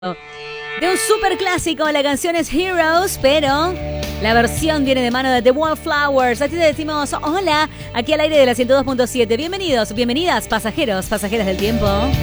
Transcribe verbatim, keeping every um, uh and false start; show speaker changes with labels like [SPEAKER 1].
[SPEAKER 1] De un super clásico, la canción es Heroes, pero la versión viene de mano de The Wallflowers. Así te decimos hola, aquí al aire de la ciento dos punto siete. Bienvenidos, bienvenidas, pasajeros, pasajeras del tiempo.